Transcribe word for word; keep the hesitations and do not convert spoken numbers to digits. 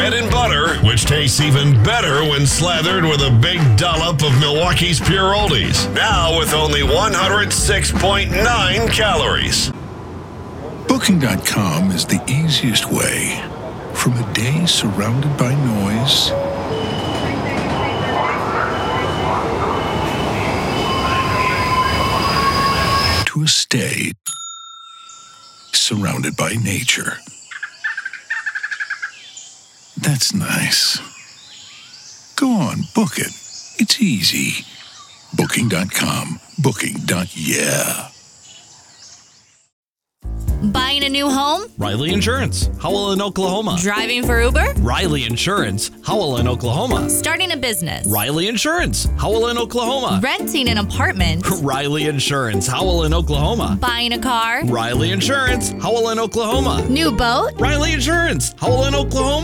bread and butter, which tastes even better when slathered with a big dollop of Milwaukee's Pure Oldies. Now with only one hundred six point nine calories. Booking dot com is the easiest way from a day surrounded by noise to a stay surrounded by nature. That's nice. Go on, book it. It's easy. Booking dot com. Booking. Yeah. Buying a new home? Riley Insurance, Howell in Oklahoma. Driving for Uber? Riley Insurance, Howell in Oklahoma. Starting a business? Riley Insurance, Howell in Oklahoma. Renting an apartment? Riley Insurance, Howell in Oklahoma. Buying a car? Riley Insurance, Howell in Oklahoma. New boat? Riley Insurance, Howell in Oklahoma.